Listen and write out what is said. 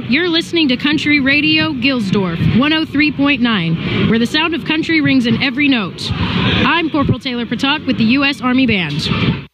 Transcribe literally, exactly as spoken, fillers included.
everyone. You're listening to Country Radio Gilsdorf, one oh three point nine, where the sound of country rings in every note. I'm Corporal Taylor Patak with the U S Army Band.